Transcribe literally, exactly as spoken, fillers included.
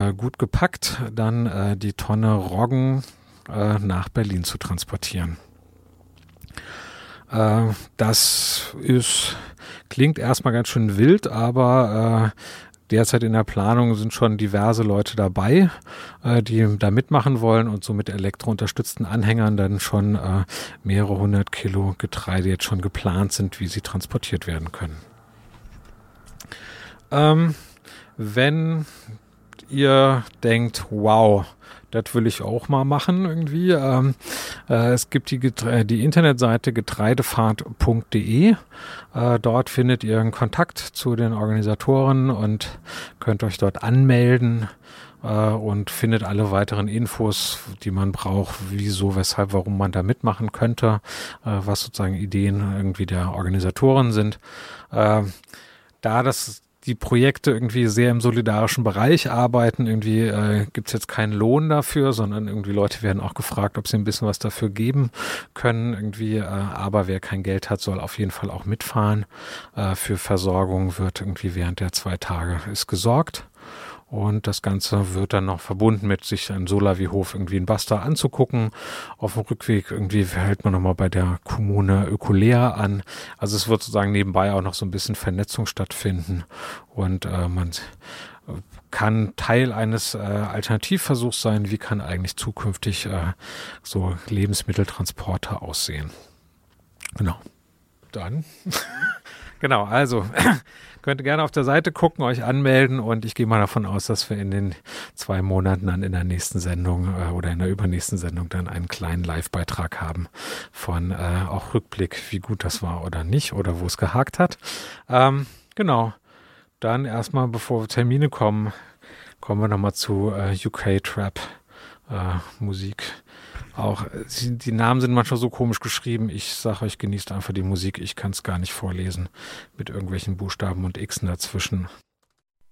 äh, gut gepackt, dann äh, die Tonne Roggen äh, nach Berlin zu transportieren. Äh, das ist, klingt erstmal ganz schön wild, aber äh, derzeit in der Planung sind schon diverse Leute dabei, äh, die da mitmachen wollen und so mit elektrounterstützten Anhängern dann schon äh, mehrere hundert Kilo Getreide jetzt schon geplant sind, wie sie transportiert werden können. Ähm, wenn ihr denkt, wow, das will ich auch mal machen irgendwie. Ähm, äh, es gibt die, Getre- die Internetseite getreidefahrt punkt de. Äh, dort findet ihr einen Kontakt zu den Organisatoren und könnt euch dort anmelden äh, und findet alle weiteren Infos, die man braucht, wieso, weshalb, warum man da mitmachen könnte, äh, was sozusagen Ideen irgendwie der Organisatoren sind. Äh, da das die Projekte irgendwie sehr im solidarischen Bereich arbeiten. Irgendwie äh, gibt es jetzt keinen Lohn dafür, sondern irgendwie Leute werden auch gefragt, ob sie ein bisschen was dafür geben können. Irgendwie, äh, aber wer kein Geld hat, soll auf jeden Fall auch mitfahren. Äh, für Versorgung wird irgendwie während der zwei Tage ist gesorgt. Und das Ganze wird dann noch verbunden mit sich ein Solawi-Hof irgendwie in Basta anzugucken. Auf dem Rückweg irgendwie hält man nochmal bei der Kommune Ökolea an. Also es wird sozusagen nebenbei auch noch so ein bisschen Vernetzung stattfinden. Und äh, man kann Teil eines äh, Alternativversuchs sein. Wie kann eigentlich zukünftig äh, so Lebensmitteltransporter aussehen? Genau. Dann. Genau, also könnt ihr gerne auf der Seite gucken, euch anmelden und ich gehe mal davon aus, dass wir in den zwei Monaten dann in der nächsten Sendung äh, oder in der übernächsten Sendung dann einen kleinen Live-Beitrag haben von äh, auch Rückblick, wie gut das war oder nicht oder wo es gehakt hat. Ähm, genau, dann erstmal, bevor Termine kommen, kommen wir nochmal zu äh, U K-Trap äh, Musik. Auch die Namen sind manchmal so komisch geschrieben. Ich sage euch, genießt einfach die Musik. Ich kann es gar nicht vorlesen mit irgendwelchen Buchstaben und Xen dazwischen.